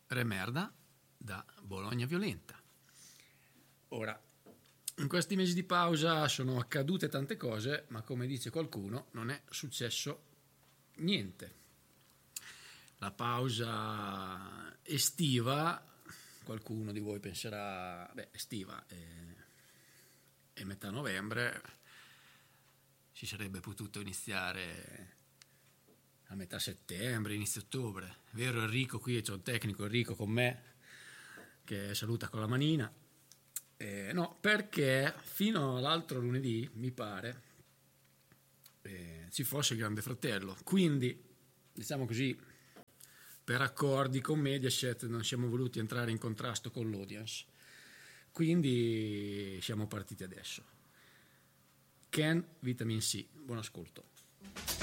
Re merda da Bologna Violenta. Ora, in questi mesi di pausa sono accadute tante cose, ma come dice qualcuno non è successo niente. La pausa estiva, qualcuno di voi penserà, estiva è metà novembre, si sarebbe potuto iniziare a metà settembre, inizio ottobre. Vero Enrico? Qui c'è un tecnico, Enrico, con me, che saluta con la manina. No, perché fino all'altro lunedì, mi pare, ci fosse il Grande Fratello. Quindi, diciamo così, per accordi con Mediaset non siamo voluti entrare in contrasto con l'audience. Quindi siamo partiti adesso. Ken, Vitamin C. Buon ascolto.